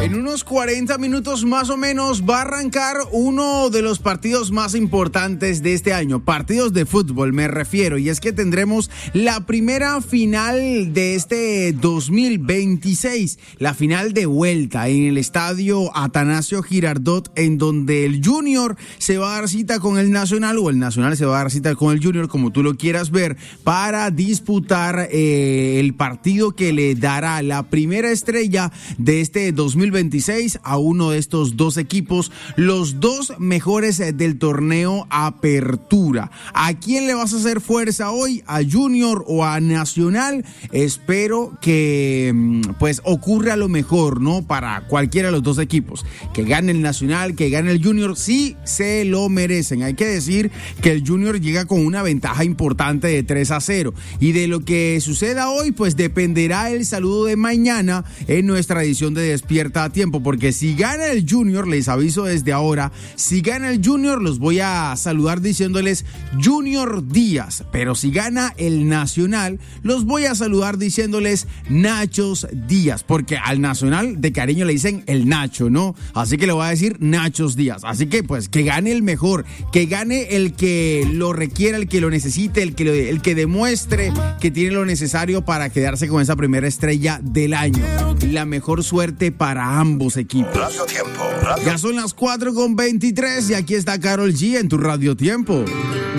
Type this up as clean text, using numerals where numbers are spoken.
En unos 40 minutos más o menos va a arrancar uno de los partidos más importantes de este año, partidos de fútbol me refiero, y es que tendremos la primera final de este 2026, la final de vuelta en el estadio Atanasio Girardot, en donde el Junior se va a dar cita con el Nacional, o el Nacional se va a dar cita con el Junior, como tú lo quieras ver, para disputar el partido que le dará la primera estrella de este 2026 a uno de estos dos equipos, los dos mejores del torneo Apertura. ¿A quién le vas a hacer fuerza hoy? ¿A Junior o a Nacional? Espero que pues ocurra lo mejor, ¿no? Para cualquiera de los dos equipos. Que gane el Nacional, que gane el Junior, sí se lo merecen. Hay que decir que el Junior llega con una ventaja importante de 3-0. Y de lo que suceda hoy, pues dependerá el saludo de mañana en nuestra edición de Despierta a Tiempo, porque si gana el Junior, les aviso desde ahora, si gana el Junior los voy a saludar diciéndoles Junior Díaz, pero si gana el Nacional los voy a saludar diciéndoles Nachos Díaz, porque al Nacional de cariño le dicen el Nacho, ¿no? Así que le voy a decir Nachos Díaz. Así que pues que gane el mejor, que gane el que lo requiera, el que lo necesite, el que demuestre que tiene lo necesario para quedarse con esa primera estrella del año. La mejor suerte para ambos equipos. Radio Tiempo. Ya son las 4:23 y aquí está Karol G en tu Radio Tiempo.